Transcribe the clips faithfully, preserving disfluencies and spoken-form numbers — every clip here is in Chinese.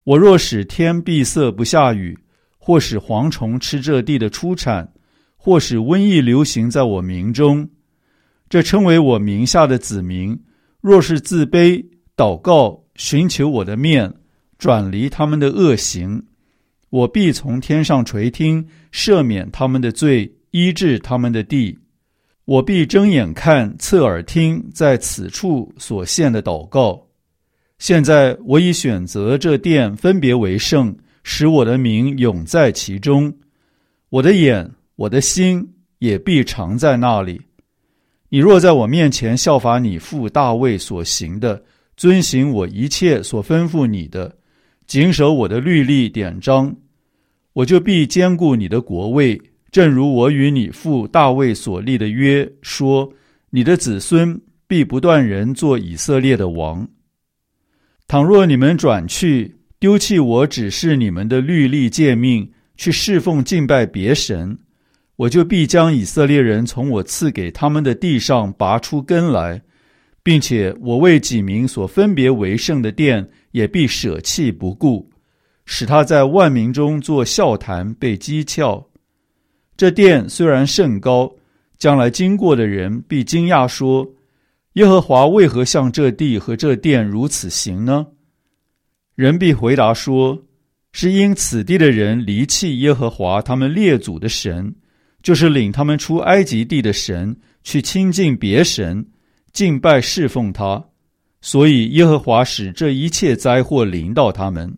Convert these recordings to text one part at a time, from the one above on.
我若使天闭塞不下雨，或使蝗虫吃这地的出产，或使瘟疫流行在我民中，这称为我名下的子民，若是自卑祷告，寻求我的面，转离他们的恶行，我必从天上垂听，赦免他们的罪，医治他们的地。我必睁眼看，侧耳听，在此处所献的祷告。现在我已选择这殿分别为圣，使我的名永在其中。我的眼，我的心也必常在那里。你若在我面前效法你父大卫所行的，遵行我一切所吩咐你的，谨守我的律例典章，我就必坚固你的国位，正如我与你父大卫所立的约，说你的子孙必不断人做以色列的王。倘若你们转去，丢弃我指示你们的律例诫命，去侍奉敬拜别神，我就必将以色列人从我赐给他们的地上拔出根来，并且我为己民所分别为圣的殿也必舍弃不顾，使他在万民中做笑谈，被讥诮。这殿虽然甚高，将来经过的人必惊讶说，耶和华为何向这地和这殿如此行呢？人必回答说，是因此地的人离弃耶和华他们列祖的神，就是领他们出埃及地的神，去亲近别神，敬拜侍奉他，所以耶和华使这一切灾祸临到他们。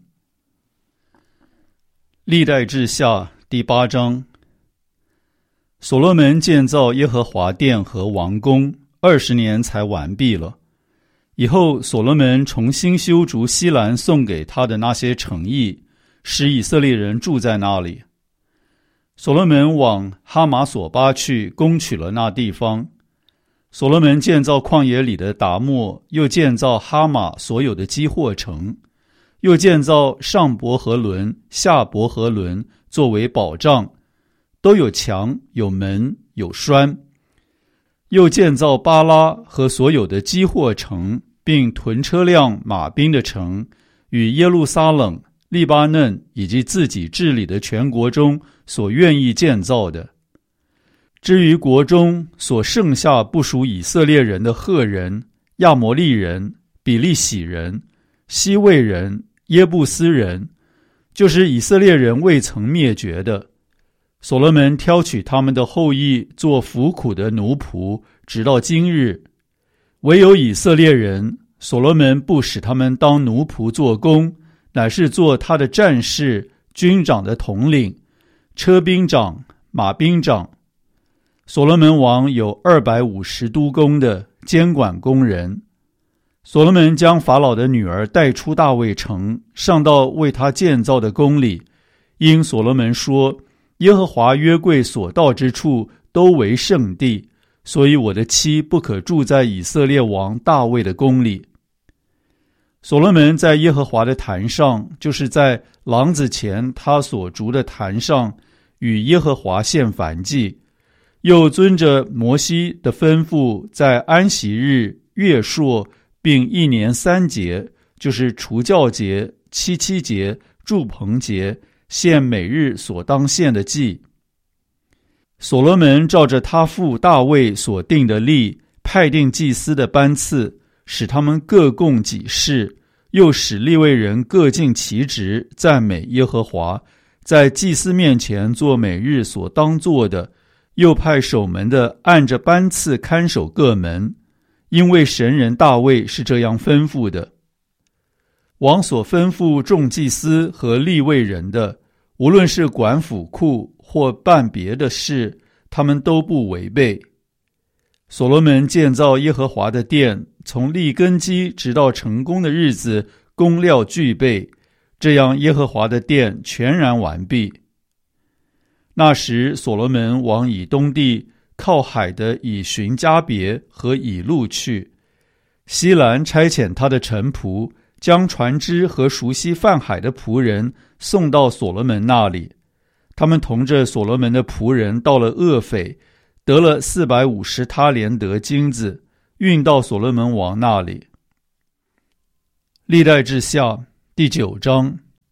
历代志下第八章。所罗门建造耶和华殿和王宫，二十年才完毕了。以后所罗门重新修筑西兰送给他的那些城邑，使以色列人住在那里。所罗门往哈马索巴去，攻取了那地方。所罗门建造旷野里的达莫，又建造哈马所有的基货城，又建造上伯和伦、下伯和伦作为保障，都有墙、有门、有栓。又建造巴拉和所有的基货城，并屯车辆、马兵的城，与耶路撒冷、利巴嫩以及自己治理的全国中所愿意建造的。至于国中所剩下不属以色列人的赫人、亚摩利人、比利洗人、西魏人、耶布斯人，就是以色列人未曾灭绝的，所罗门挑取他们的后裔做服苦的奴仆，直到今日。唯有以色列人，所罗门不使他们当奴仆做工，乃是做他的战士、军长的统领、车兵长、马兵长。所罗门王有二百五十督工的监管工人。所罗门将法老的女儿带出大卫城，上到为他建造的宫里，因所罗门说，耶和华约柜所到之处都为圣地，所以我的妻不可住在以色列王大卫的宫里。所罗门在耶和华的坛上，就是在廊子前他所筑的坛上，与耶和华献燔祭，又遵着摩西的吩咐，在安息日、月朔并一年三节，就是除酵节、七七节、住棚节，献每日所当献的祭。所罗门照着他父大卫所定的例，派定祭司的班次，使他们各供己事，又使利未人各尽其职，赞美耶和华，在祭司面前做每日所当做的，又派守门的按着班次看守各门，因为神人大卫是这样吩咐的。王所吩咐众祭司和利未人的，无论是管府库或办别的事，他们都不违背。所罗门建造耶和华的殿，从立根基直到成功的日子，工料俱备，这样耶和华的殿全然完毕。那时所罗门往以东地靠海的以寻加别和以路去，西兰差遣他的臣仆，将船只和熟悉泛海的仆人送到所罗门那里。他们同着所罗门的仆人到了厄斐，得了四百五十他连得金子，运到所罗门王那里。历代志下第九章。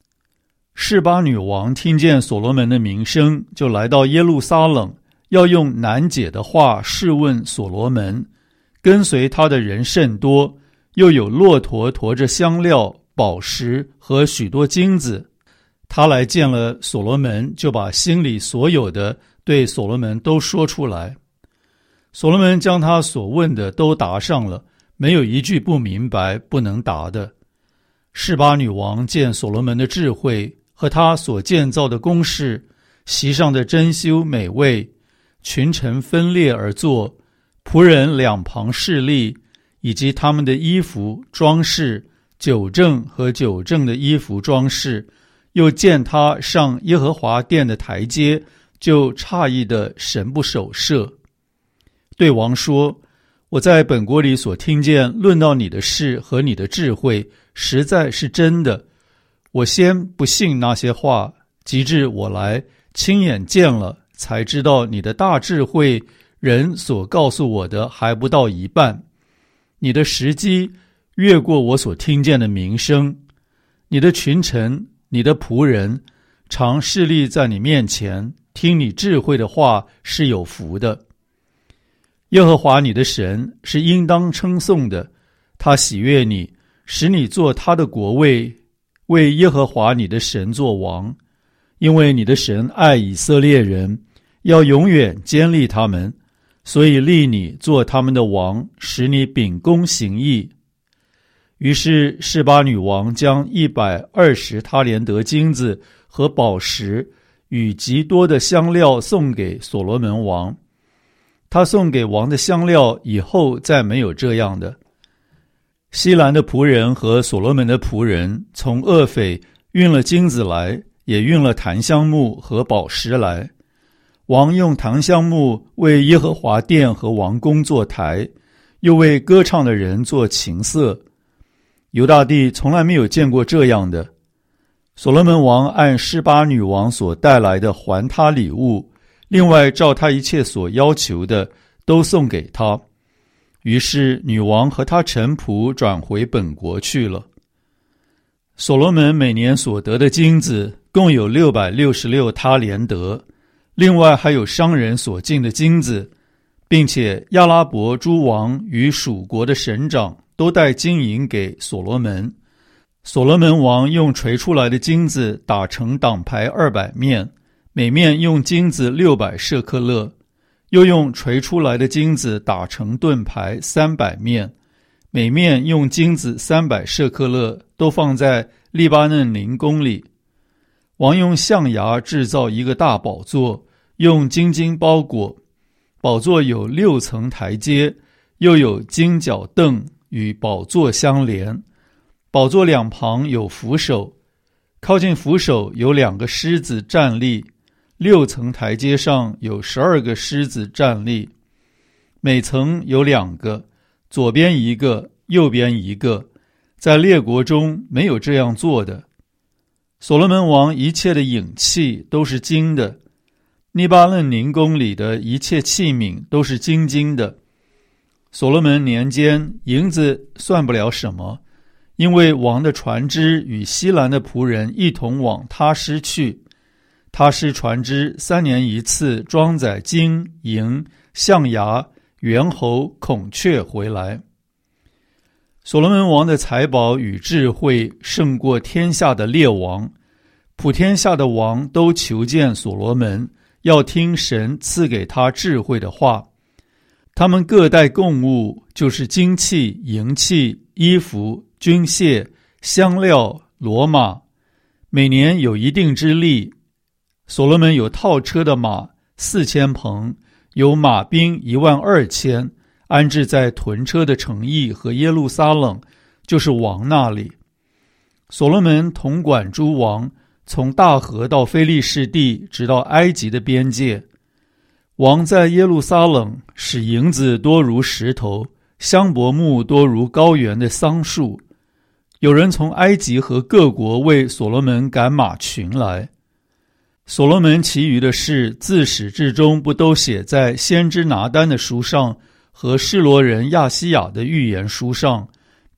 示巴女王听见所罗门的名声，就来到耶路撒冷，要用难解的话试问所罗门。跟随他的人甚多，又有骆驼驮着香料、宝石和许多金子。他来见了所罗门，就把心里所有的对所罗门都说出来。所罗门将他所问的都答上了，没有一句不明白不能答的。示巴女王见所罗门的智慧和他所建造的宫室，席上的珍馐美味，群臣分列而坐，仆人两旁侍立，以及他们的衣服装饰，酒政和酒政的衣服装饰，又见他上耶和华殿的台阶，就诧异的神不守舍。对王说：我在本国里所听见论到你的事和你的智慧，实在是真的。我先不信那些话，及至我来亲眼见了，才知道你的大智慧，人所告诉我的还不到一半。你的时机越过我所听见的名声，你的群臣，你的仆人，常侍立在你面前，听你智慧的话是有福的。耶和华你的神是应当称颂的，他喜悦你，使你做他的国位，为耶和华你的神做王。因为你的神爱以色列人，要永远坚立他们，所以立你做他们的王，使你秉公行义。于是示巴女王将一百二十他连得金子和宝石与极多的香料送给所罗门王。他送给王的香料以后再没有这样的。西兰的仆人和所罗门的仆人从厄斐运了金子来，也运了檀香木和宝石来。王用檀香木为耶和华殿和王宫做台，又为歌唱的人做琴瑟。犹大地从来没有见过这样的。所罗门王按示巴女王所带来的还他礼物，另外照他一切所要求的都送给他。于是女王和他臣仆转回本国去了。所罗门每年所得的金子共有六百六十六他连得，另外还有商人所进的金子，并且亚拉伯诸王与属国的省长都带金银给所罗门。所罗门王用锤出来的金子打成挡牌二百面，每面用金子六百舍克勒，又用锤出来的金子打成盾牌三百面，每面用金子三百舍克勒，都放在利巴嫩林宫里。王用象牙制造一个大宝座，用金金包裹，宝座有六层台阶，又有金脚凳与宝座相连。宝座两旁有扶手，靠近扶手有两个狮子站立，六层台阶上有十二个狮子站立，每层有两个，左边一个，右边一个，在列国中没有这样做的。所罗门王一切的影器都是金的，利巴嫩宁宫里的一切器皿都是金金的。所罗门年间，银子算不了什么，因为王的船只与西兰的仆人一同往他施去。他施船只三年一次装载金银象牙猿猴孔雀回来。所罗门王的财宝与智慧胜过天下的列王，普天下的王都求见所罗门，要听神赐给他智慧的话。他们各带供物，就是金器、银器、衣服、军械、香料、骡马，每年有一定之例。所罗门有套车的马四千棚，有马兵一万二千，安置在屯车的城邑和耶路撒冷，就是王那里。所罗门统管诸王，从大河到非利士地，直到埃及的边界。王在耶路撒冷使银子多如石头，香柏木多如高原的桑树。有人从埃及和各国为所罗门赶马群来。所罗门其余的事自始至终不都写在先知拿单的书上和示罗人亚西亚的预言书上，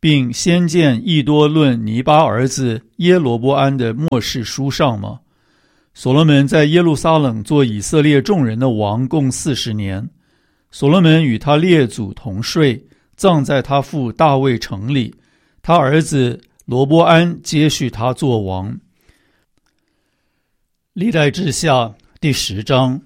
并先见益多论尼巴儿子耶罗波安的末世书上吗？所罗门在耶路撒冷做以色列众人的王共四十年。所罗门与他列祖同睡，葬在他父大卫城里。他儿子罗波安接续他做王。历代志下第十章。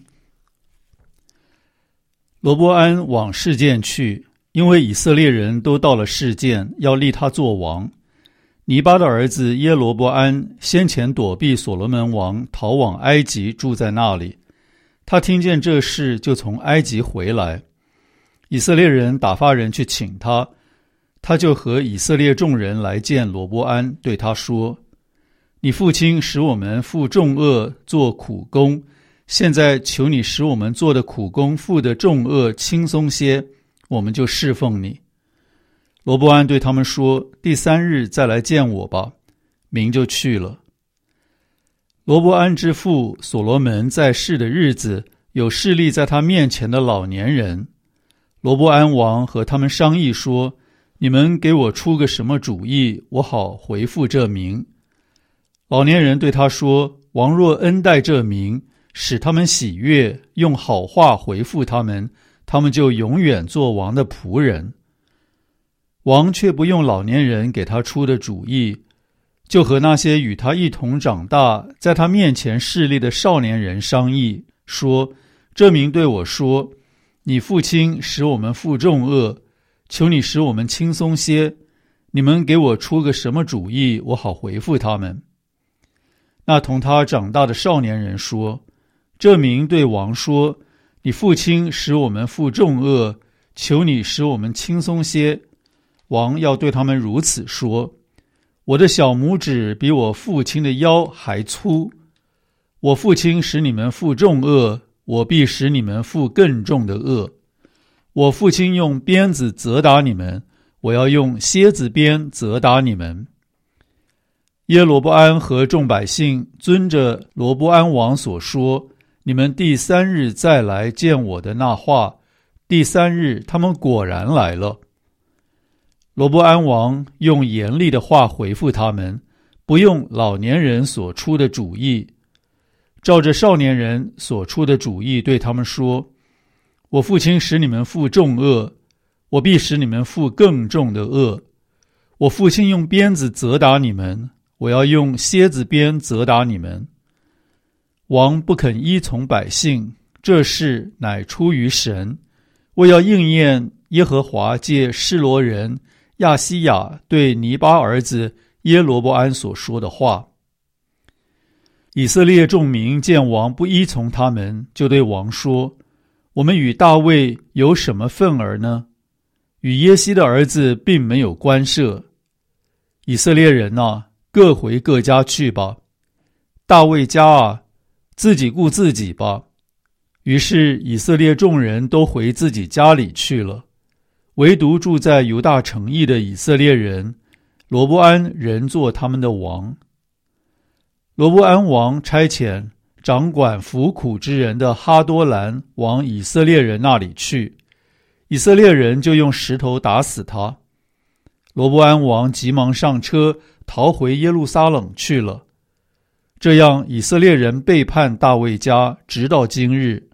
罗波安往示剑去，因为以色列人都到了示剑，要立他做王。尼巴的儿子耶罗波安先前躲避所罗门王，逃往埃及，住在那里。他听见这事，就从埃及回来。以色列人打发人去请他，他就和以色列众人来见罗波安，对他说：你父亲使我们负重恶做苦工，现在求你使我们做的苦工负的重恶轻松些，我们就侍奉你。罗波安对他们说：第三日再来见我吧。明就去了。罗波安之父所罗门在世的日子，有侍立在他面前的老年人。罗波安王和他们商议说：你们给我出个什么主意，我好回复这民。老年人对他说：王若恩待这民，使他们喜悦，用好话回复他们，他们就永远做王的仆人。王却不用老年人给他出的主意，就和那些与他一同长大，在他面前侍立的少年人商议，说：这民对我说，你父亲使我们负重恶，求你使我们轻松些，你们给我出个什么主意，我好回复他们。那同他长大的少年人说：这民对王说，你父亲使我们负重恶，求你使我们轻松些。王要对他们如此说：我的小拇指比我父亲的腰还粗，我父亲使你们负重恶，我必使你们负更重的恶。我父亲用鞭子责打你们，我要用蝎子鞭责打你们。耶罗波安和众百姓遵着罗波安王所说，你们第三日再来见我的那话，第三日他们果然来了。罗波安王用严厉的话回复他们，不用老年人所出的主意，照着少年人所出的主意对他们说：我父亲使你们负重恶，我必使你们负更重的恶。我父亲用鞭子责打你们，我要用蝎子鞭责打你们。王不肯依从百姓，这事乃出于神，为要应验耶和华借示罗人亚西亚对尼巴儿子耶罗波安所说的话。以色列众民见王不依从他们，就对王说：我们与大卫有什么分儿呢？与耶西的儿子并没有关涉。以色列人啊，各回各家去吧。大卫家啊，自己顾自己吧。于是以色列众人都回自己家里去了，唯独住在犹大城邑的以色列人，罗波安仍做他们的王。罗波安王差遣掌管服苦之人的哈多兰往以色列人那里去，以色列人就用石头打死他。罗波安王急忙上车，逃回耶路撒冷去了。这样以色列人背叛大卫家，直到今日。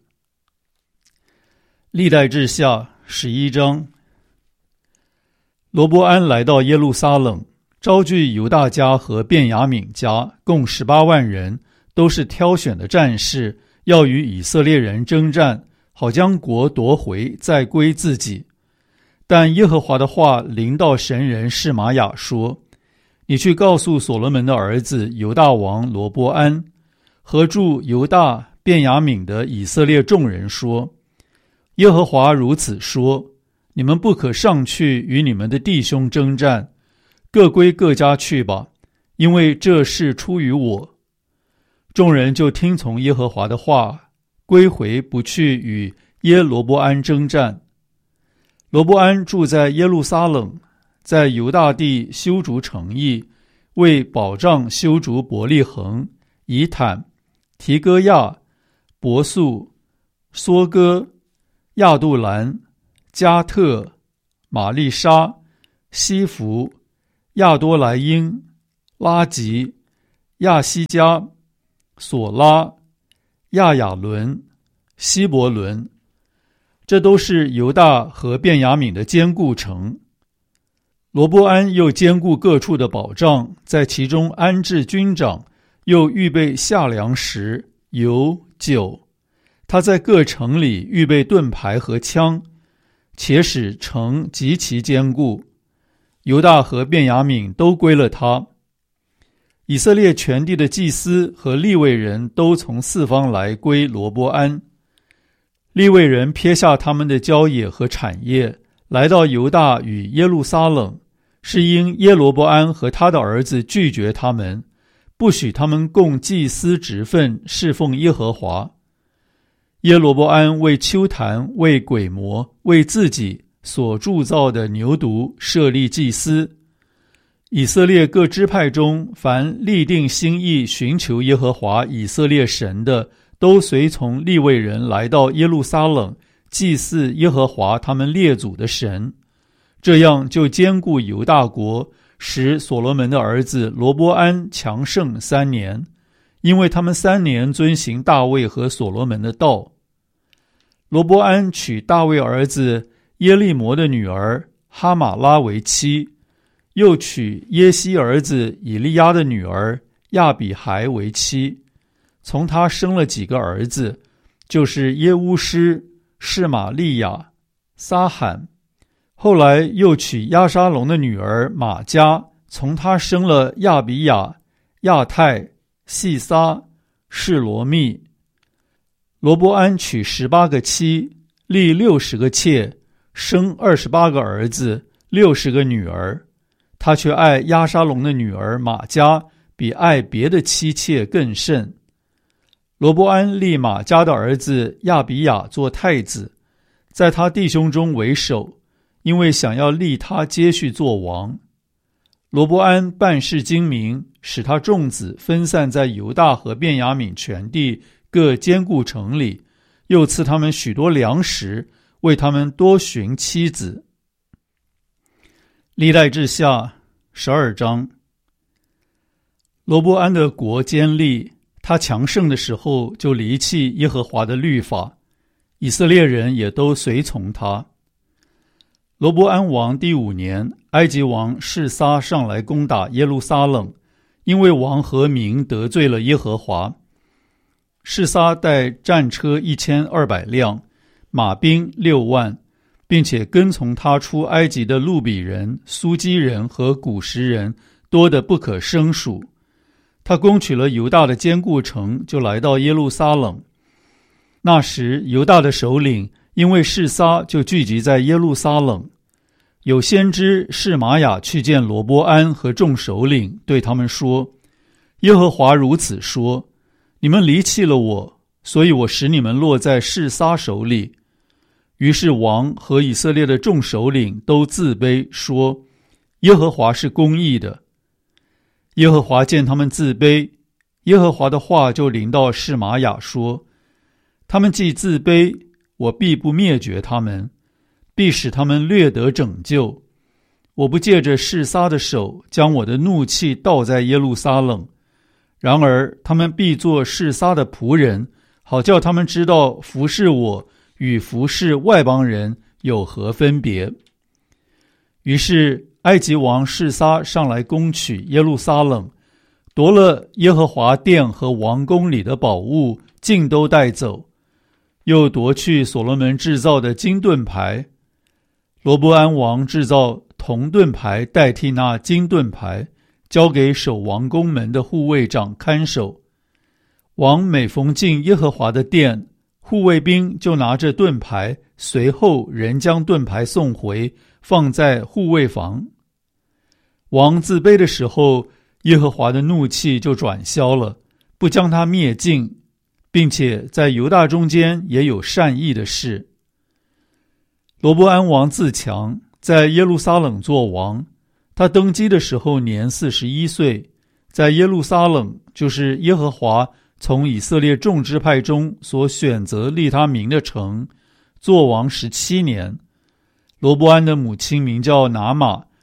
历代志下十一章。罗波安来到耶路撒冷，招聚犹大家和便雅悯家，共十八万人，都是挑选的战士，要与以色列人征战，好将国夺回，再归自己。但耶和华的话临到神人示玛雅说：你去告诉所罗门的儿子犹大王罗波安和住犹大便雅悯的以色列众人说：耶和华如此说，你们不可上去与你们的弟兄征战，各归各家去吧，因为这事出于我。众人就听从耶和华的话，归回不去与耶罗波安征战。罗波安住在耶路撒冷，在犹大地修筑城邑，为保障修筑伯利恒、以坦、提哥亚、伯素、梭哥、亚杜兰、加特、玛丽莎、 西弗、亚多莱因、拉吉、亚西加、索拉、亚雅伦、希伯伦，这都是犹大和便雅悯的坚固城。罗波安又兼顾各处的保障，在其中安置军长，又预备下粮食、油、酒。他在各城里预备盾牌和枪，且使城极其坚固。犹大和便雅悯都归了他。以色列全地的祭司和利未人都从四方来归罗波安。利未人撇下他们的郊野和产业，来到犹大与耶路撒冷，是因耶罗波安和他的儿子拒绝他们，不许他们供祭司职分，侍奉耶和华。耶罗波安为丘坛、为鬼魔、为自己所铸造的牛犊设立祭司。以色列各支派中，凡立定心意寻求耶和华以色列神的，都随从利未人来到耶路撒冷，祭祀耶和华他们列祖的神。这样就兼顾犹大国，使所罗门的儿子罗波安强盛三年，因为他们三年遵行大卫和所罗门的道。罗波安娶大卫儿子耶利摩的女儿哈马拉为妻，又娶耶西儿子以利亚的女儿亚比孩为妻，从他生了几个儿子，就是耶乌施、示玛利亚、撒罕。后来又娶押沙龙的女儿玛迦，从他生了亚比雅、亚泰、细撒、示罗密。罗波安娶十八个妻，立六十个妾，生二十八个儿子，六十个女儿。他却爱押沙龙的女儿玛迦，比爱别的妻妾更甚。罗波安立玛迦的儿子亚比雅做太子，在他弟兄中为首，因为想要立他接续做王。罗波安办事精明，使他众子分散在犹大和便雅悯全地各坚固城里，又赐他们许多粮食，为他们多寻妻子。历代志下十二章。罗波安的国坚立，他强盛的时候就离弃耶和华的律法，以色列人也都随从他。罗波安王第五年，埃及王示撒上来攻打耶路撒冷，因为王和民得罪了耶和华。示撒带战车一千二百辆，马兵六万，并且跟从他出埃及的路比人、苏基人和古实人多得不可胜数。他攻取了犹大的坚固城，就来到耶路撒冷。那时犹大的首领因为示撒，就聚集在耶路撒冷。有先知示玛雅去见罗波安和众首领，对他们说：耶和华如此说，你们离弃了我，所以我使你们落在示撒手里。于是王和以色列的众首领都自卑，说：耶和华是公义的。耶和华见他们自卑，耶和华的话就临到示玛雅说：他们既自卑，我必不灭绝他们，必使他们略得拯救。我不借着示撒的手，将我的怒气倒在耶路撒冷。然而他们必做示撒的仆人，好叫他们知道服侍我与服侍外邦人有何分别。于是埃及王示撒上来攻取耶路撒冷，夺了耶和华殿和王宫里的宝物，尽都带走，又夺去所罗门制造的金盾牌。罗波安王制造铜盾牌代替那金盾牌，交给守王宫门的护卫长看守。王每逢进耶和华的殿，护卫兵就拿着盾牌，随后人将盾牌送回，放在护卫房。王自卑的时候，耶和华的怒气就转消了，不将他灭尽，并且在犹大中间也有善意的事。罗波安王自强，在耶路撒冷做王。他登基的时候年四十一岁，在耶路撒冷，就是耶和华从以色列众支派中所选择立他名的城，做王十七年。罗波安的母亲名叫拿玛，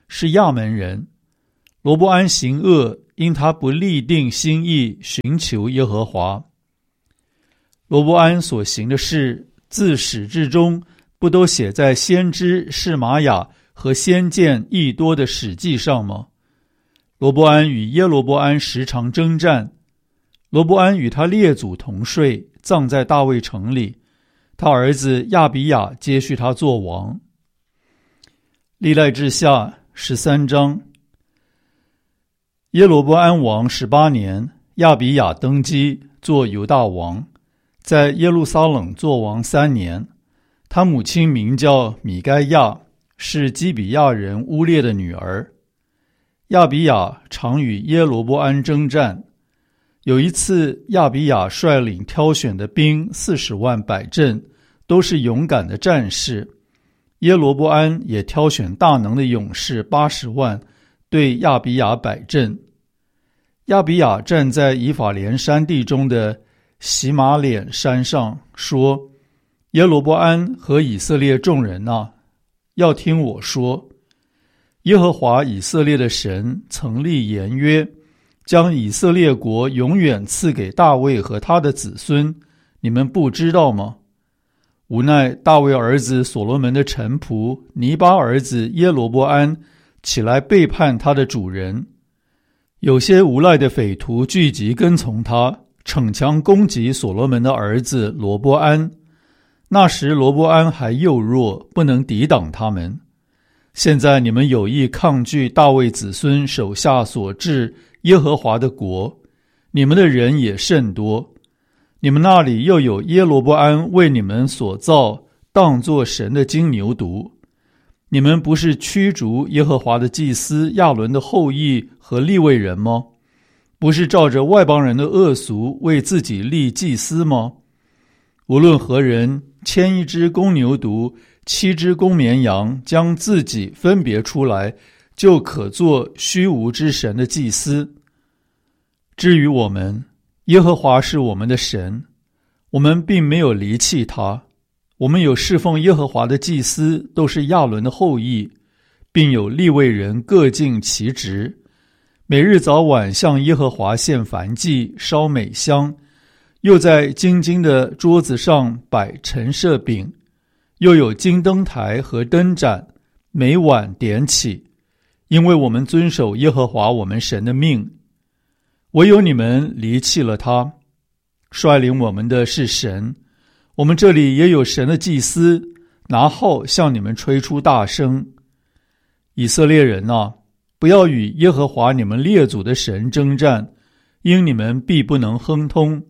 是亚门人。罗波安行恶，因他不立定心意寻求耶和华。罗波安所行的事，自始至终不都写在先知示玛雅和先见益多的史记上吗？罗波安与耶罗波安时常征战，罗波安与他列祖同睡，葬在大卫城里，他儿子亚比雅接续他做王。历代志下十三章。耶罗波安王十八年，亚比雅登基做犹大王，在耶路撒冷做王三年。他母亲名叫米该亚，是基比亚人乌列的女儿。亚比雅常与耶罗波安征战。有一次，亚比雅率领挑选的兵四十万摆阵，都是勇敢的战士。耶罗波安也挑选大能的勇士八十万，对亚比雅摆阵。亚比雅站在以法莲山地中的洗马脸山上，说：耶罗波安和以色列众人啊，要听我说，耶和华以色列的神曾立言约，将以色列国永远赐给大卫和他的子孙，你们不知道吗？无奈大卫儿子所罗门的臣仆尼巴儿子耶罗波安起来背叛他的主人，有些无赖的匪徒聚集跟从他，逞强攻击所罗门的儿子罗波安。那时罗波安还幼弱，不能抵挡他们。现在你们有意抗拒大卫子孙手下所治耶和华的国，你们的人也甚多。你们那里又有耶罗波安为你们所造当作神的金牛犊。你们不是驱逐耶和华的祭司亚伦的后裔和利未人吗？不是照着外邦人的恶俗为自己立祭司吗？无论何人牵一只公牛犊，七只公绵羊，将自己分别出来，就可做虚无之神的祭司。至于我们，耶和华是我们的神，我们并没有离弃他。我们有侍奉耶和华的祭司，都是亚伦的后裔，并有利未人各尽其职，每日早晚向耶和华献燔祭，烧美香，又在金金的桌子上摆陈设饼，又有金灯台和灯盏，每晚点起，因为我们遵守耶和华我们神的命。唯有你们离弃了他，率领我们的是神，我们这里也有神的祭司，拿号向你们吹出大声。以色列人啊，不要与耶和华你们列祖的神征战，因你们必不能亨通。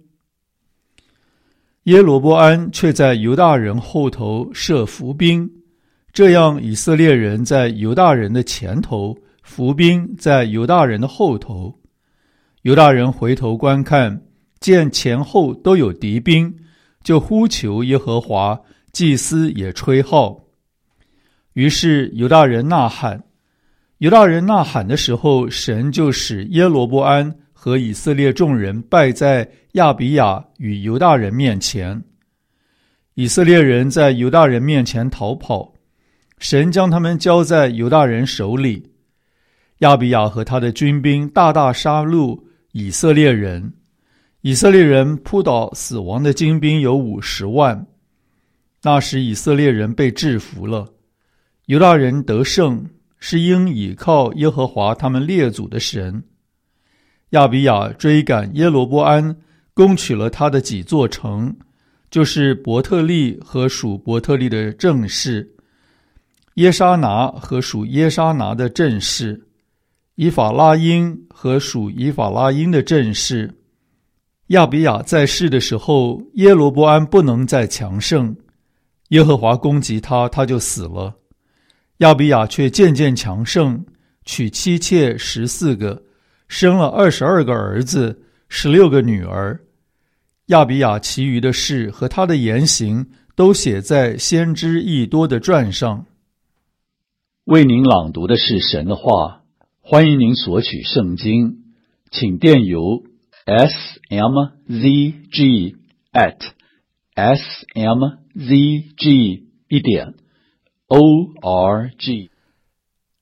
耶罗波安却在犹大人后头设伏兵，这样以色列人在犹大人的前头，伏兵在犹大人的后头。犹大人回头观看，见前后都有敌兵，就呼求耶和华，祭司也吹号。于是犹大人呐喊，犹大人呐喊的时候，神就使耶罗波安和以色列众人败在亚比雅与犹大人面前。以色列人在犹大人面前逃跑，神将他们交在犹大人手里。亚比雅和他的军兵大大杀戮以色列人，以色列人扑倒死亡的精兵有五十万。那时以色列人被制服了，犹大人得胜，是应倚靠耶和华他们列祖的神。亚比雅追赶耶罗波安，攻取了他的几座城，就是伯特利和属伯特利的正士，耶沙拿和属耶沙拿的正士，以法拉因和属以法拉因的正士。亚比雅在世的时候，耶罗波安不能再强盛，耶和华攻击他，他就死了。亚比雅却渐渐强盛，娶妻妾十四个，生了二十二个儿子，十六个女儿。亚比雅其余的事和他的言行，都写在先知益多的传上。为您朗读的是神的话，欢迎您索取圣经，请电邮 s m z g at s m z g 一点 o r g。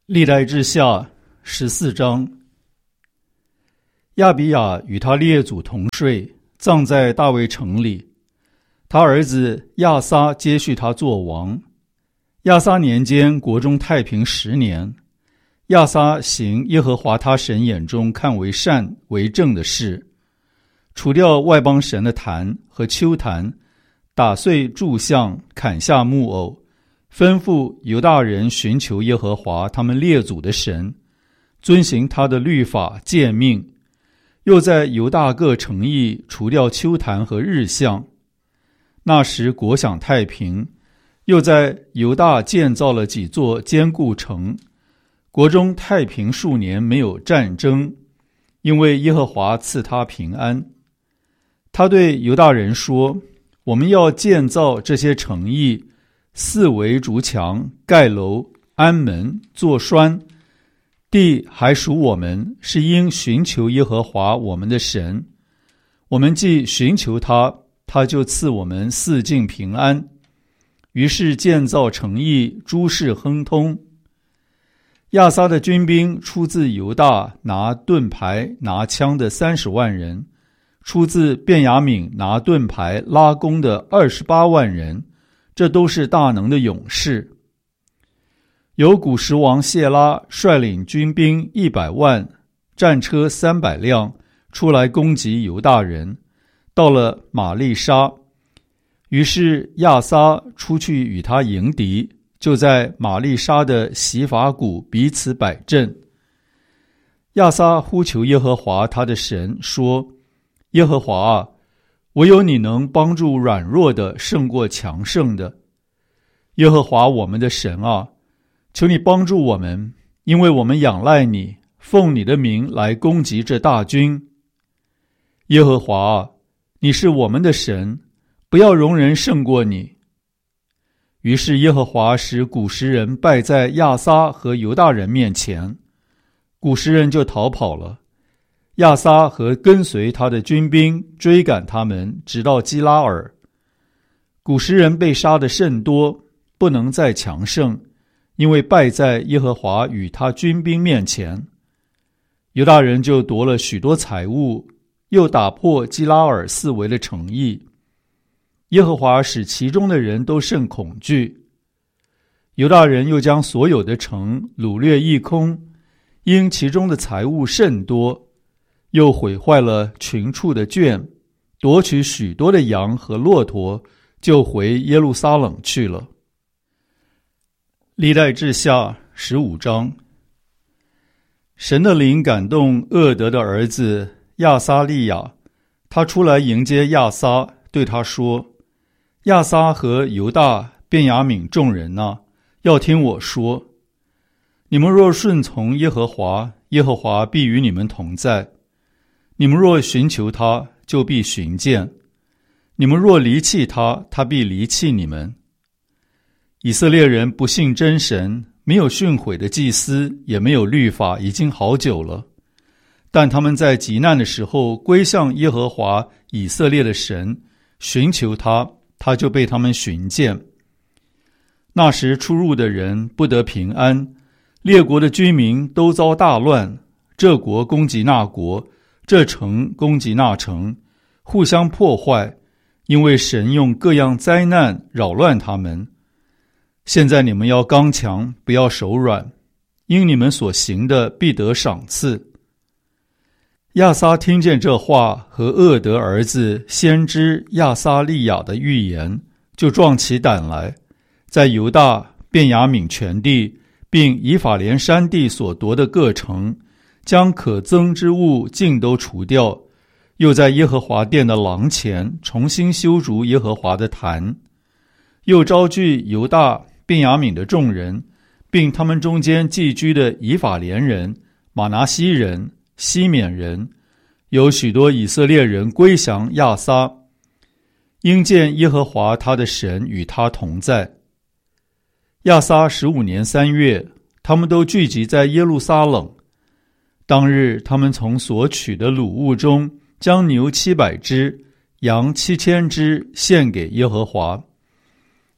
历代志下十四章。亚比亚与他列祖同睡，葬在大卫城里。他儿子亚撒接续他作王。亚撒年间，国中太平十年。亚撒行耶和华他神眼中看为善为正的事，除掉外邦神的坛和丘坛，打碎柱像，砍下木偶，吩咐犹大人寻求耶和华他们列祖的神，遵行他的律法诫命，又在犹大各城邑除掉丘坛和日像。那时国享太平，又在犹大建造了几座坚固城，国中太平数年，没有战争，因为耶和华赐他平安。他对犹大人说，我们要建造这些城邑，四围筑墙，盖楼，安门，做栓，地还属我们，是因寻求耶和华我们的神。我们既寻求他，他就赐我们四境平安。于是建造城邑，诸事亨通。亚撒的军兵出自犹大，拿盾牌拿枪的三十万人，出自便雅悯拿盾牌拉弓的二十八万人，这都是大能的勇士。有古时王谢拉率领军兵一百万，战车三百辆，出来攻击犹大人，到了玛利沙。于是亚撒出去与他迎敌，就在玛利沙的洗法谷彼此摆阵。亚撒呼求耶和华他的神，说，耶和华啊，唯有你能帮助软弱的胜过强盛的。耶和华我们的神啊，求你帮助我们，因为我们仰赖你，奉你的名来攻击这大军。耶和华啊，你是我们的神，不要容人胜过你。于是耶和华使古时人败在亚撒和犹大人面前，古时人就逃跑了。亚撒和跟随他的军兵追赶他们，直到基拉尔。古时人被杀的甚多，不能再强盛，因为败在耶和华与他军兵面前。犹大人就夺了许多财物，又打破基拉尔四围的城邑。耶和华使其中的人都甚恐惧。犹大人又将所有的城掳掠一空，因其中的财物甚多，又毁坏了群畜的圈，夺取许多的羊和骆驼，就回耶路撒冷去了。历代志下十五章。神的灵感动厄德的儿子亚撒利亚，他出来迎接亚撒，对他说，亚撒和犹大、便雅悯众人啊，要听我说，你们若顺从耶和华，耶和华必与你们同在；你们若寻求他，就必寻见；你们若离弃他，他必离弃你们。以色列人不信真神，没有训诲的祭司，也没有律法，已经好久了。但他们在急难的时候归向耶和华以色列的神，寻求他，他就被他们寻见。那时出入的人不得平安，列国的居民都遭大乱，这国攻击那国，这城攻击那城，互相破坏，因为神用各样灾难扰乱他们。现在你们要刚强，不要手软，因你们所行的必得赏赐。亚撒听见这话和厄德儿子先知亚撒利亚的预言，就壮起胆来，在犹大、便雅悯全地，并以法莲山地所夺的各城，将可憎之物尽都除掉，又在耶和华殿的廊前重新修筑耶和华的坛，又招聚犹大、便雅悯的众人，并他们中间寄居的以法莲人、马拿西人、西缅人，有许多以色列人归降亚撒，因见耶和华他的神与他同在。亚撒十五年三月，他们都聚集在耶路撒冷。当日，他们从所取的掳物中，将牛七百只，羊七千只献给耶和华。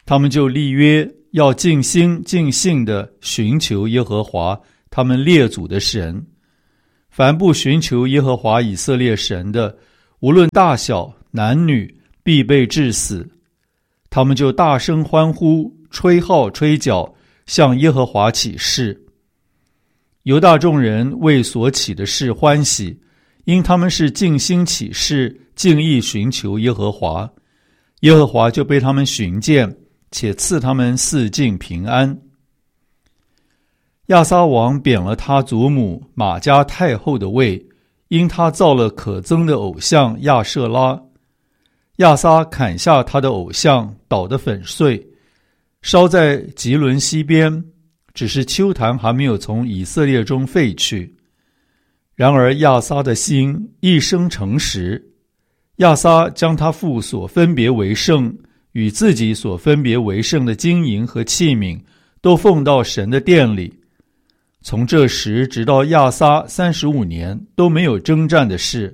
他们就立约，要尽心尽性地寻求耶和华他们列祖的神。凡不寻求耶和华以色列神的，无论大小男女，必被治死。他们就大声欢呼，吹号吹角，向耶和华起誓。犹大众人为所起的事欢喜，因他们是尽心起誓，尽意寻求耶和华。耶和华就被他们寻见，且赐他们四境平安。亚撒王贬了他祖母玛迦太后的位，因他造了可憎的偶像亚舍拉。亚撒砍下他的偶像，捣得粉碎，烧在吉伦西边，只是丘坛还没有从以色列中废去。然而亚撒的心一生诚实，亚撒将他父所分别为圣与自己所分别为圣的金银和器皿都奉到神的殿里。从这时直到亚撒三十五年都没有征战的事。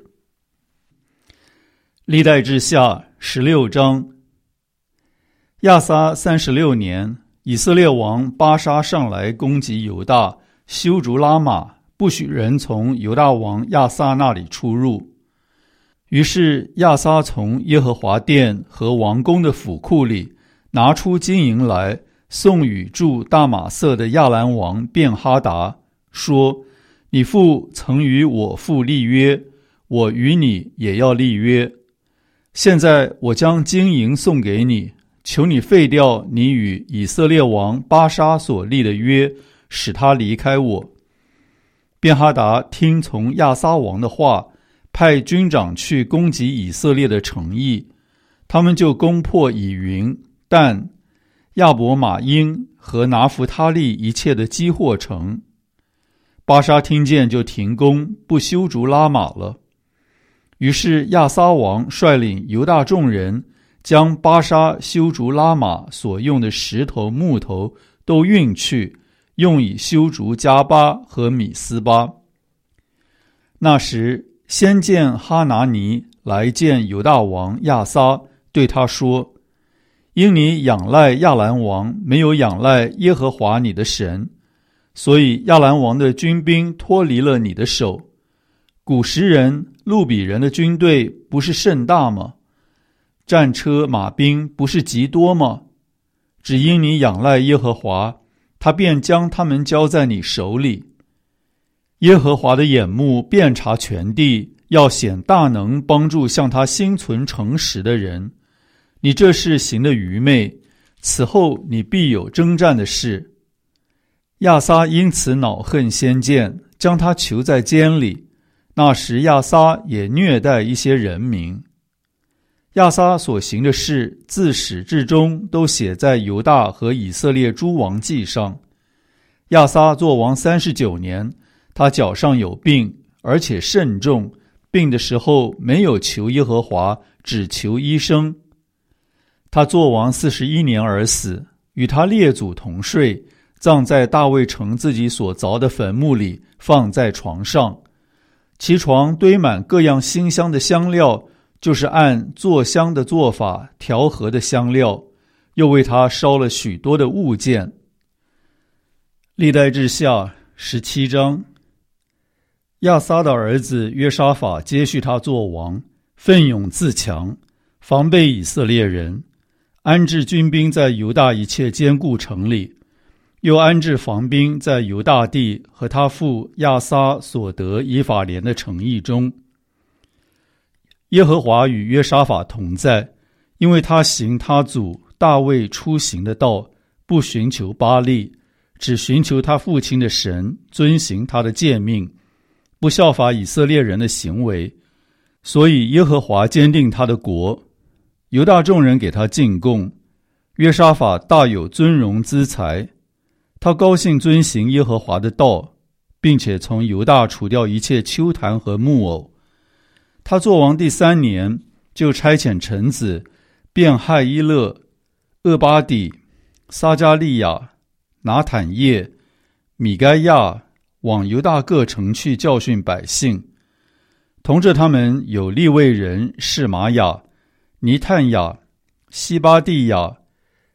历代志下十六章。亚撒三十六年，以色列王巴沙上来攻击犹大，修筑拉玛，不许人从犹大王亚撒那里出入。于是亚撒从耶和华殿和王宫的府库里拿出金银来，送与住大马色的亚兰王便哈达，说：你父曾与我父立约，我与你也要立约。现在我将金银送给你，求你废掉你与以色列王巴沙所立的约，使他离开我。便哈达听从亚撒王的话，派军长去攻击以色列的城邑，他们就攻破以云、但、亚伯马因和拿弗他利一切的基货城。巴沙听见就停工，不修筑拉玛了。于是亚撒王率领犹大众人，将巴沙修筑拉玛所用的石头木头都运去，用以修筑加巴和米斯巴。那时先见哈拿尼来见犹大王亚撒，对他说：因你仰赖亚兰王，没有仰赖耶和华你的神，所以亚兰王的军兵脱离了你的手。古时人、路比人的军队不是甚大吗？战车马兵不是极多吗？只因你仰赖耶和华，他便将他们交在你手里。耶和华的眼目遍察全地，要显大能，帮助向他心存诚实的人。你这事行的愚昧，此后你必有征战的事。亚撒因此恼恨先见，将他囚在监里。那时亚撒也虐待一些人民。亚撒所行的事，自始至终都写在犹大和以色列诸王记上。亚撒作王三十九年，他脚上有病，而且甚重，病的时候没有求耶和华，只求医生。他作王四十一年而死，与他列祖同睡，葬在大卫城自己所凿的坟墓里，放在床上。其床堆满各样馨香的香料，就是按做香的做法调和的香料，又为他烧了许多的物件。历代志下十七章。亚撒的儿子约沙法接续他做王，奋勇自强，防备以色列人，安置军兵在犹大一切坚固城里，又安置防兵在犹大地和他父亚撒所得以法莲的城邑中。耶和华与约沙法同在，因为他行他祖大卫出行的道，不寻求巴力，只寻求他父亲的神，遵行他的诫命，不效法以色列人的行为，所以耶和华坚定他的国。犹大众人给他进贡，约沙法大有尊荣资财。他高兴遵行耶和华的道，并且从犹大除掉一切丘坛和木偶。他作王第三年，就差遣臣子便害伊勒、厄巴底、撒加利亚、拿坦叶、米该亚往犹大各城去教训百姓。同着他们有利未人示玛雅、尼探雅、西巴地亚、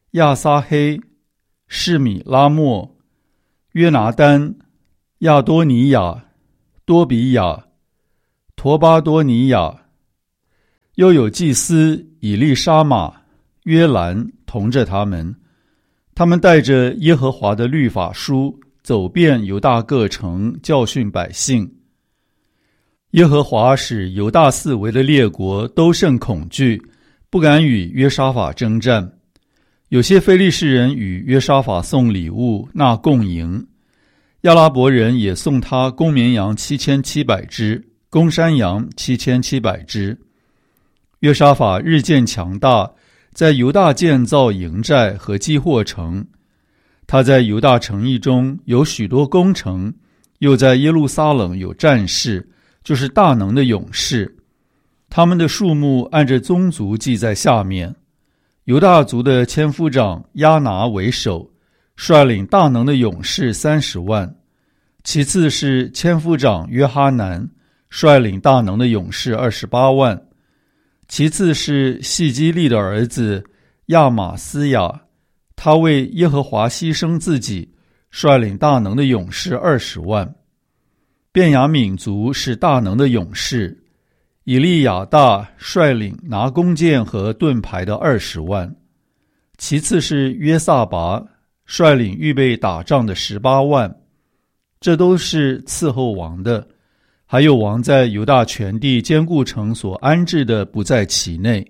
亚撒黑、示米拉莫、约拿丹、亚多尼亚、多比亚、陀巴多尼亚，又有祭司以利沙玛、约兰同着他们。他们带着耶和华的律法书，走遍犹大各城，教训百姓。耶和华使犹大四围的列国都甚恐惧，不敢与约沙法征战。有些非利士人与约沙法送礼物，纳贡银。亚拉伯人也送他公绵羊七千七百只，公山羊七千七百只。约沙法日渐强大，在犹大建造营寨和基货城。他在犹大城邑中有许多工程，又在耶路撒冷有战士，就是大能的勇士。他们的数目按着宗族记在下面。犹大族的千夫长亚拿为首，率领大能的勇士三十万。其次是千夫长约哈南，率领大能的勇士二十八万。其次是细基利的儿子亚玛斯雅，他为耶和华牺牲自己，率领大能的勇士二十万。便雅悯族是大能的勇士，以利亚大率领拿弓箭和盾牌的二十万。其次是约撒拔，率领预备打仗的十八万。这都是伺候王的，还有王在犹大全地坚固城所安置的不在其内。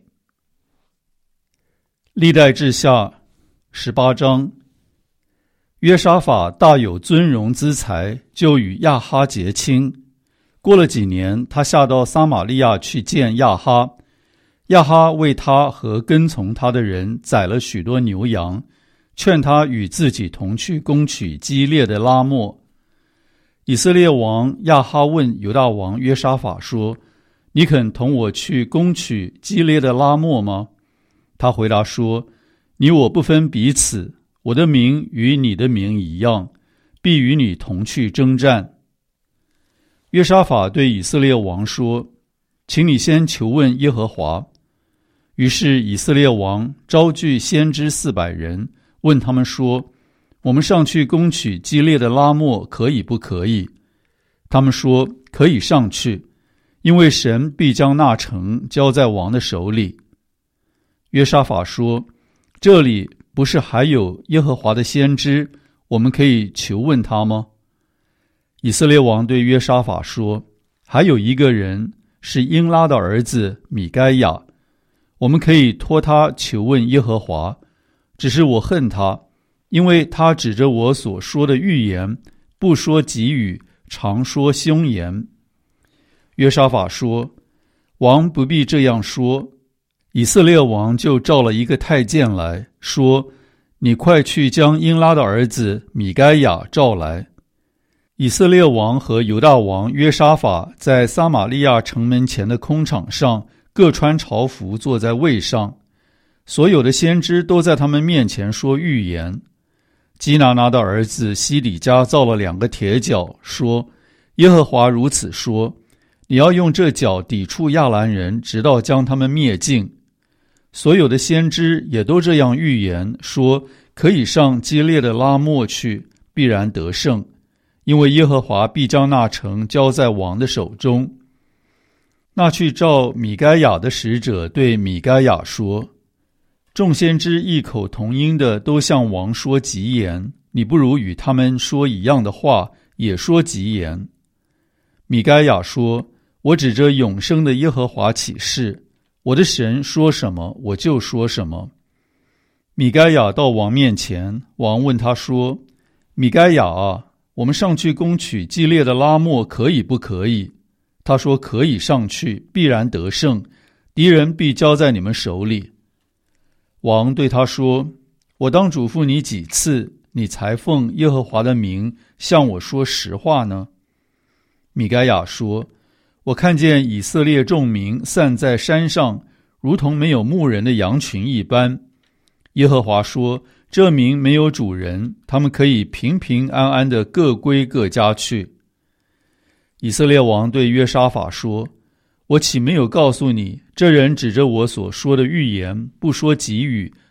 历代志下十八章。约沙法大有尊荣资财，就与亚哈结亲。过了几年，他下到撒玛利亚去见亚哈。亚哈为他和跟从他的人宰了许多牛羊，劝他与自己同去攻取基列的拉末。以色列王亚哈问犹大王约沙法说：你肯同我去攻取基列的拉末吗？他回答说：你我不分彼此，我的名与你的名一样，必与你同去征战。约沙法对以色列王说：请你先求问耶和华。于是以色列王招聚先知四百人，问他们说：我们上去攻取基列的拉末可以不可以？他们说：可以上去，因为神必将那城交在王的手里。约沙法说：这里不是还有耶和华的先知，我们可以求问他吗？以色列王对约沙法说：还有一个人是英拉的儿子米该亚，我们可以托他求问耶和华，只是我恨他，因为他指着我所说的预言，不说吉语，常说凶言。约沙法说：王不必这样说。以色列王就召了一个太监来说：你快去将英拉的儿子米该亚召来。以色列王和犹大王约沙法在撒玛利亚城门前的空场上，各穿朝服坐在位上，所有的先知都在他们面前说预言。基拿拿的儿子西底家造了两个铁角，说：耶和华如此说，你要用这角抵触亚兰人，直到将他们灭尽。所有的先知也都这样预言，说可以上基列的拉末去，必然得胜，因为耶和华必将那城交在王的手中。那去召米该亚的使者对米该亚说：众先知异口同音的都向王说吉言，你不如与他们说一样的话，也说吉言。米该亚说：我指着永生的耶和华起誓，我的神说什么，我就说什么。米该亚到王面前，王问他说：米该亚啊，我们上去攻取基列的拉末可以不可以？他说：可以上去，必然得胜，敌人必交在你们手里。王对他说：我当嘱咐你几次，你才奉耶和华的名向我说实话呢？米该亚说：我看见以色列众民散在山上，如同没有牧人的羊群一般。耶和华说：这民没有主人，他们可以平平安安的各归各家去。以色列王对约沙法说：我岂没有告诉你，这人指着我所说的预言，不说吉语，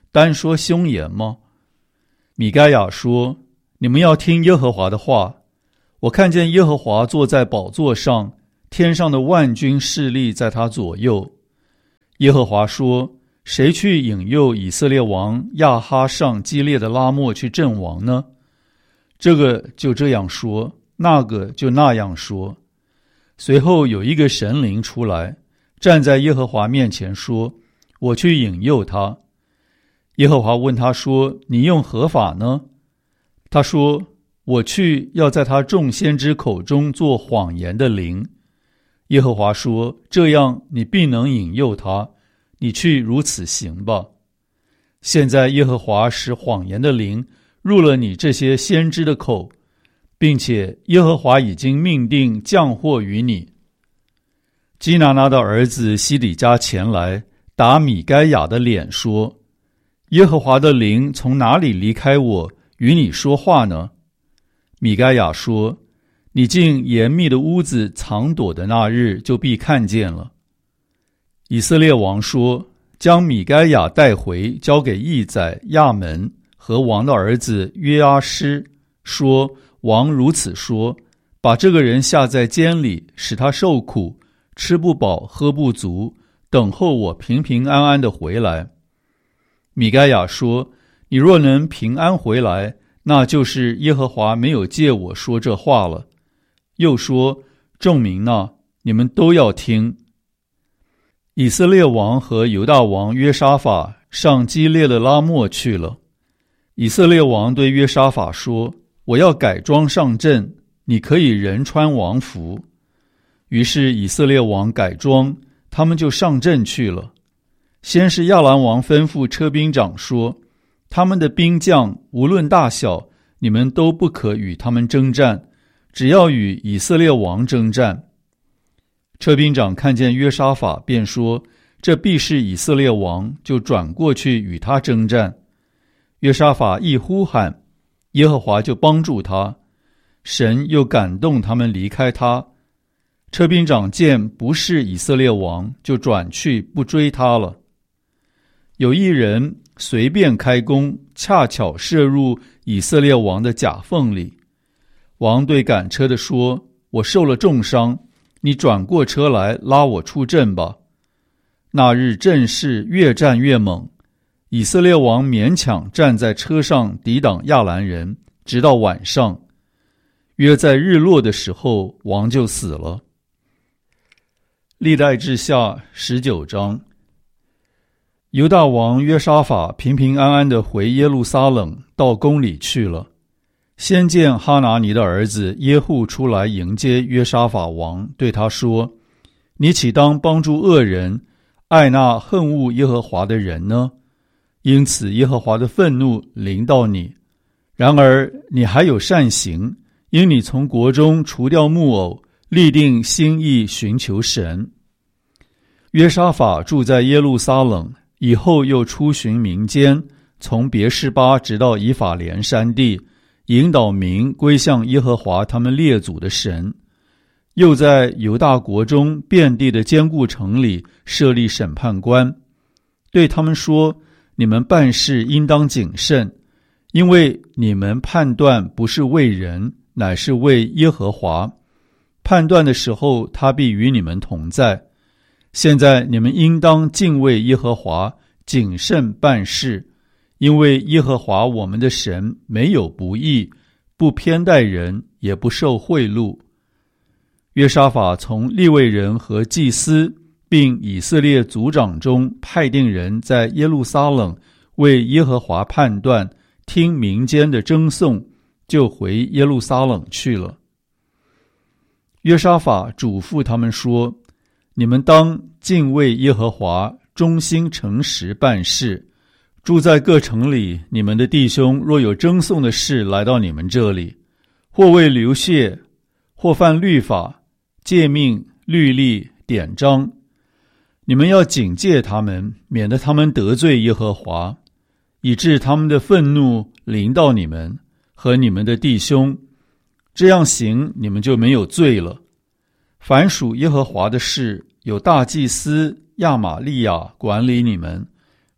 单说凶言吗？米该亚说，你们要听耶和华的话。我看见耶和华坐在宝座上，天上的万军势力在他左右。耶和华说，谁去引诱以色列王亚哈上基列的拉末去阵亡呢？这个就这样说，那个就那样说。随后有一个神灵出来，站在耶和华面前说，我去引诱他。耶和华问他说，你用何法呢？他说，我去要在他众先知口中做谎言的灵。耶和华说，这样你必能引诱他，你去如此行吧。现在耶和华使谎言的灵入了你这些先知的口，并且耶和华已经命定降祸于你。基拿拿的儿子西底家前来打米该亚的脸说，耶和华的灵从哪里离开我与你说话呢？米该亚说，你进严密的屋子藏躲的那日就必看见了。以色列王说，将米该亚带回，交给义宰亚门和王的儿子约阿施，说，王如此说，把这个人下在监里，使他受苦，吃不饱喝不足，等候我平平安安的回来。米该亚说，你若能平安回来，那就是耶和华没有借我说这话了。又说，众民哪，你们都要听。以色列王和犹大王约沙法上基列的拉末去了。以色列王对约沙法说，我要改装上阵，你可以人穿王服。于是以色列王改装，他们就上阵去了。先是亚兰王吩咐车兵长说，他们的兵将无论大小，你们都不可与他们征战，只要与以色列王征战。车兵长看见约沙法，便说，这必是以色列王，就转过去与他征战。约沙法一呼喊，耶和华就帮助他，神又感动他们离开他。车兵长见不是以色列王，就转去不追他了。有一人随便开弓，恰巧射入以色列王的甲缝里。王对赶车的说，我受了重伤，你转过车来拉我出阵吧。那日阵势越战越猛，以色列王勉强站在车上抵挡亚兰人，直到晚上。约在日落的时候，王就死了。历代志下十九章。犹大王约沙法平平安安地回耶路撒冷，到宫里去了。先见哈拿尼的儿子耶户出来迎接约沙法王，对他说，你岂当帮助恶人，爱那恨恶耶和华的人呢？因此耶和华的愤怒临到你。然而你还有善行，因你从国中除掉木偶，立定心意寻求神。约沙法住在耶路撒冷，以后又出巡民间，从别是巴直到以法莲山地，引导民归向耶和华他们列祖的神。又在犹大国中遍地的坚固城里设立审判官，对他们说，你们办事应当谨慎，因为你们判断不是为人，乃是为耶和华。判断的时候，他必与你们同在。现在你们应当敬畏耶和华，谨慎办事，因为耶和华我们的神没有不义，不偏待人，也不受贿赂。约沙法从利未人和祭司并以色列族长中派定人，在耶路撒冷为耶和华判断，听民间的争讼，就回耶路撒冷去了。约沙法嘱咐他们说，你们当敬畏耶和华，忠心诚实办事。住在各城里，你们的弟兄若有争讼的事来到你们这里，或为流血，或犯律法、诫命、律例、典章，你们要警戒他们，免得他们得罪耶和华，以致他们的愤怒临到你们和你们的弟兄。这样行，你们就没有罪了。凡属耶和华的事，有大祭司亚玛利亚管理你们，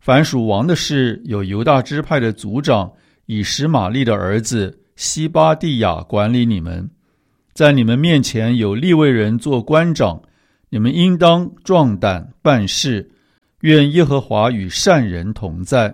凡属王的事，有犹大支派的族长以实玛利的儿子西巴地亚管理你们。在你们面前有利未人做官长，你们应当壮胆办事，愿耶和华与善人同在。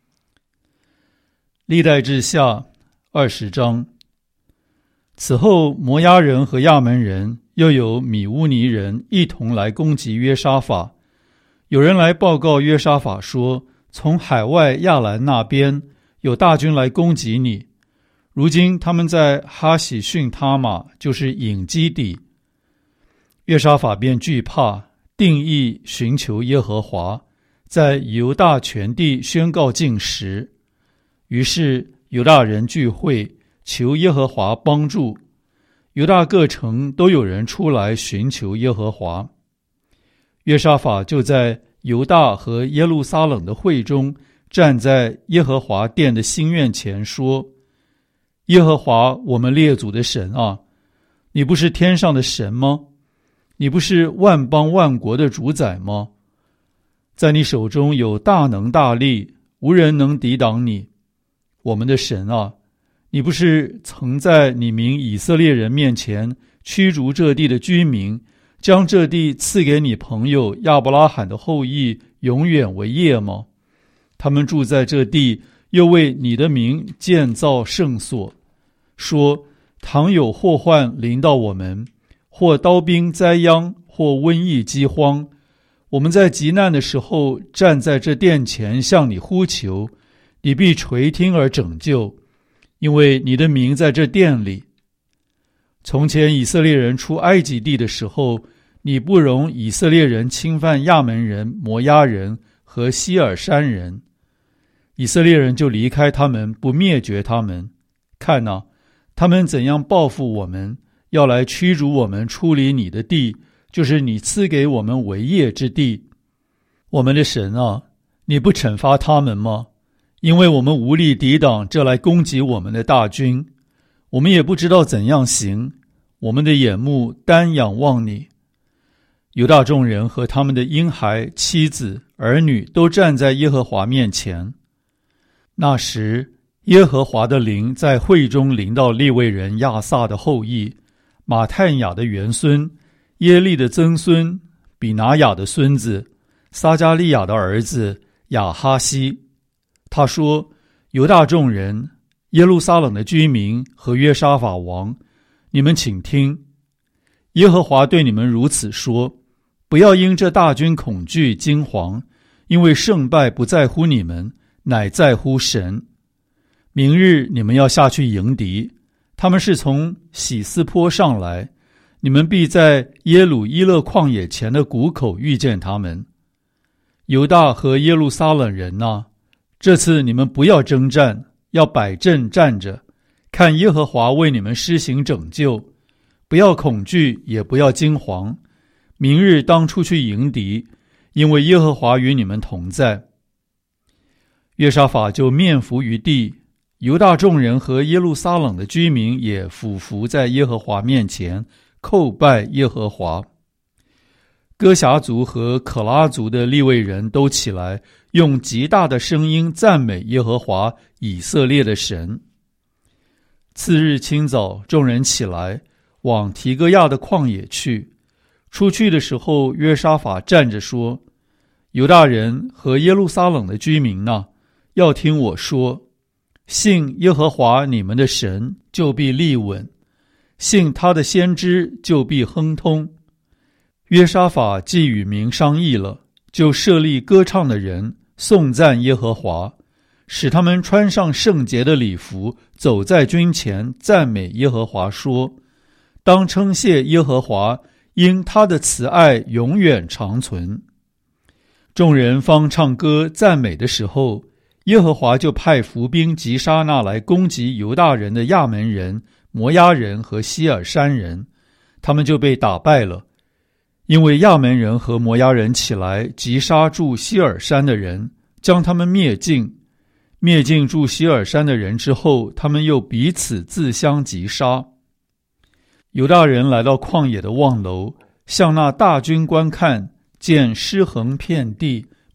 历代志下二十章。此后，摩押人和亚门人又有米乌尼人一同来攻击约沙法。有人来报告约沙法说，从海外亚兰那边有大军来攻击你。如今他们在哈喜逊他玛，就是隐基底。约沙法便惧怕，定义寻求耶和华，在犹大全地宣告禁食。于是犹大人聚会，求耶和华帮助。犹大各城都有人出来寻求耶和华。约沙法就在犹大和耶路撒冷的会中，站在耶和华殿的新院前说：耶和华我们列祖的神啊，你不是天上的神吗？你不是万邦万国的主宰吗？在你手中有大能大力，无人能抵挡你。我们的神啊，你不是曾在你民以色列人面前驱逐这地的居民，将这地赐给你朋友亚伯拉罕的后裔永远为业吗？他们住在这地，又为你的名建造圣所，说倘有祸患临到我们，或刀兵灾殃，或瘟疫饥荒，我们在急难的时候站在这殿前向你呼求，你必垂听而拯救，因为你的名在这殿里。从前以色列人出埃及地的时候，你不容以色列人侵犯亚门人、摩押人和希尔山人，以色列人就离开他们，不灭绝他们。看哪，他们怎样报复我们，要来驱逐我们出离你的地，就是你赐给我们为业之地。我们的神啊，你不惩罚他们吗？因为我们无力抵挡这来攻击我们的大军，我们也不知道怎样行，我们的眼目单仰望你。犹大众人和他们的婴孩、妻子、儿女都站在耶和华面前。那时，耶和华的灵在会中临到利未人亚萨的后裔，马探雅的元孙，耶利的曾孙，比拿雅的孙子，撒加利亚的儿子亚哈西。他说：犹大众人、耶路撒冷的居民和约沙法王，你们请听，耶和华对你们如此说：不要因这大军恐惧惊惶，因为胜败不在乎你们，乃在乎神。明日你们要下去迎敌，他们是从喜斯坡上来，你们必在耶鲁伊勒旷野前的谷口遇见他们。犹大和耶路撒冷人啊，这次你们不要征战，要摆阵站着，看耶和华为你们施行拯救，不要恐惧，也不要惊惶。明日当出去迎敌，因为耶和华与你们同在。约沙法就面伏于地，犹大众人和耶路撒冷的居民也俯伏在耶和华面前，叩拜耶和华。哥辖族和可拉族的利未人都起来，用极大的声音赞美耶和华以色列的神。次日清早，众人起来，往提哥亚的旷野去。出去的时候，约沙法站着说：犹大人和耶路撒冷的居民哪，要听我说，信耶和华你们的神，就必立稳；信他的先知，就必亨通。约沙法既与民商议了，就设立歌唱的人，颂赞耶和华，使他们穿上圣洁的礼服，走在军前，赞美耶和华，说：当称谢耶和华，因他的慈爱永远长存。众人方唱歌赞美的时候，耶和华就派伏兵击杀那来攻击犹大人的亚门人、摩押人和希尔山人，他们就被打败了。因为亚门人和摩押人起来击杀住希尔山的人，将他们灭尽。灭尽住希尔山的人之后，他们又彼此自相击杀。犹大人来到旷野的望楼，向那大军观看，见尸横遍地，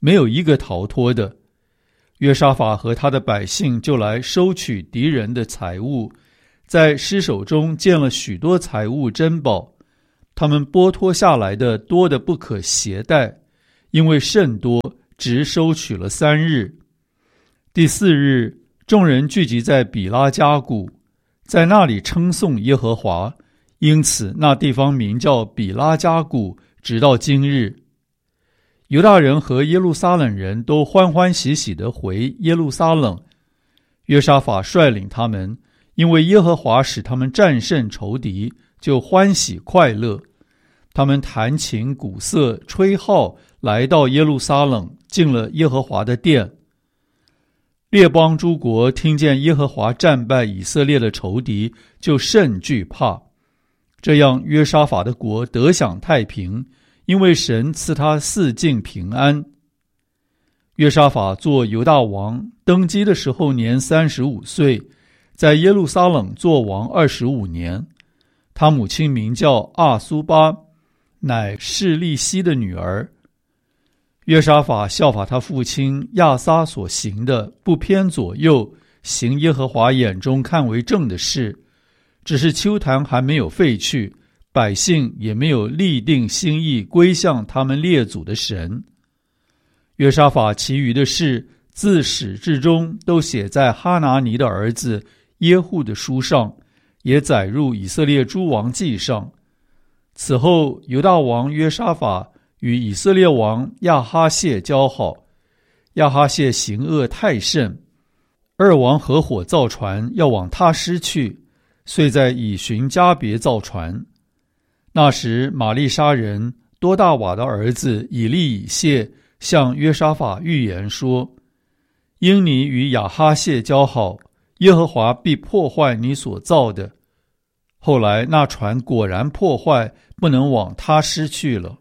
没有一个逃脱的。约沙法和他的百姓就来收取敌人的财物，在尸首中见了许多财物珍宝，他们剥脱下来的多得不可携带，因为甚多，直收取了三日。第四日，众人聚集在比拉加谷，在那里称颂耶和华，因此那地方名叫比拉加谷，直到今日。犹大人和耶路撒冷人都欢欢喜喜地回耶路撒冷。约沙法率领他们，因为耶和华使他们战胜仇敌，就欢喜快乐。他们弹琴鼓瑟吹号，来到耶路撒冷，进了耶和华的殿。列邦诸国听见耶和华战败以色列的仇敌，就甚惧怕。这样约沙法的国得享太平，因为神赐他四境平安。约沙法做犹大王，登基的时候年三十五岁，在耶路撒冷做王二十五年。他母亲名叫阿苏巴，乃示利希的女儿。约沙法效法他父亲亚撒所行的，不偏左右，行耶和华眼中看为正的事。只是丘坛还没有废去，百姓也没有立定心意归向他们列祖的神。约沙法其余的事，自始至终都写在哈拿尼的儿子耶户的书上，也载入以色列诸王记上。此后，犹大王约沙法与以色列王亚哈谢交好，亚哈谢行恶太甚，二王合伙造船要往他施去，遂在以寻加别造船。那时玛利沙人多大瓦的儿子以利以谢向约沙法预言说，因你与亚哈谢交好，耶和华必破坏你所造的。后来那船果然破坏，不能往他施去了。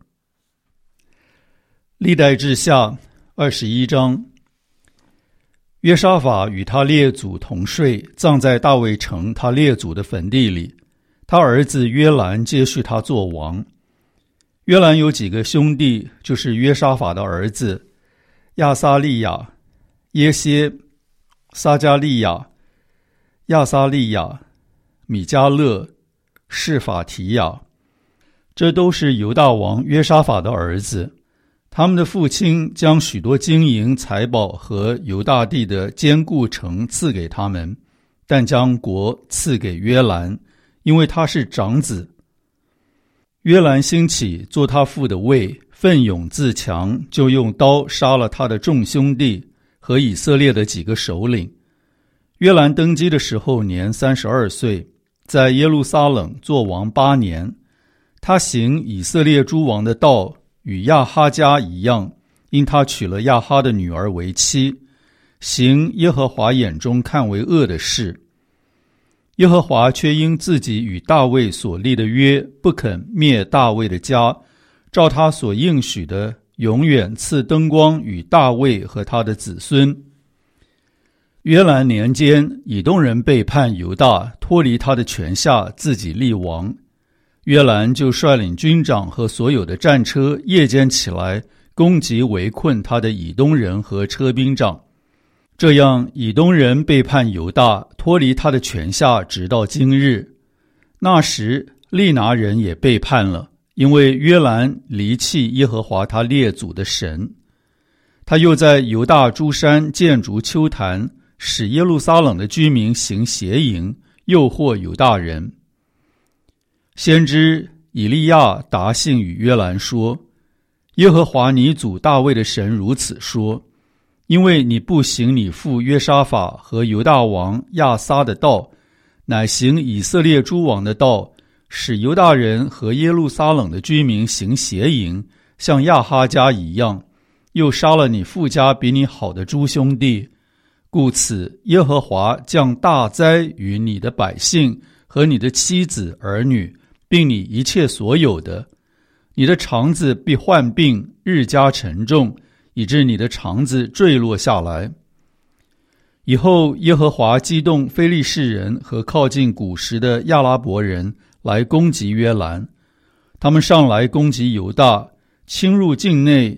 历代志下二十一章。约沙法与他列祖同睡，葬在大卫城他列祖的坟地里。他儿子约兰接续他做王。约兰有几个兄弟，就是约沙法的儿子亚撒利亚、耶歇、撒加利亚、亚撒利亚、米迦勒、示法提亚，这都是犹大王约沙法的儿子。他们的父亲将许多金银财宝和犹大地的坚固城赐给他们，但将国赐给约兰，因为他是长子。约兰兴起做他父的位，奋勇自强，就用刀杀了他的众兄弟和以色列的几个首领。约兰登基的时候年三十二岁，在耶路撒冷做王八年。他行以色列诸王的道，与亚哈家一样，因他娶了亚哈的女儿为妻，行耶和华眼中看为恶的事。耶和华却因自己与大卫所立的约，不肯灭大卫的家，照他所应许的，永远赐灯光与大卫和他的子孙。约兰年间，以东人背叛犹大，脱离他的权下，自己立王。约兰就率领军长和所有的战车，夜间起来攻击围困他的以东人和车兵长。这样以东人背叛犹大，脱离他的权下，直到今日。那时利拿人也背叛了，因为约兰离弃耶和华他列祖的神。他又在犹大诸山建筑丘坛，使耶路撒冷的居民行邪淫，诱惑犹大人。先知以利亚答信与约兰说，耶和华你祖大卫的神如此说，因为你不行你父约沙法和犹大王亚撒的道，乃行以色列诸王的道，使犹大人和耶路撒冷的居民行邪淫，像亚哈家一样，又杀了你父家比你好的诸兄弟。故此耶和华降大灾于你的百姓和你的妻子儿女，并你一切所有的。你的肠子必患病，日加沉重，以致你的肠子坠落下来。以后耶和华激动非利士人和靠近古时的亚拉伯人来攻击约兰，他们上来攻击犹大，侵入境内，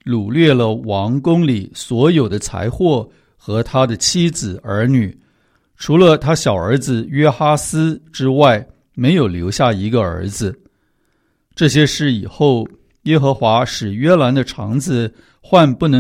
掳掠了王宫里所有的财货和他的妻子儿女，除了他小儿子约哈斯之外，没有留下一个儿子。这些事以后，耶和华使约兰的肠子患不能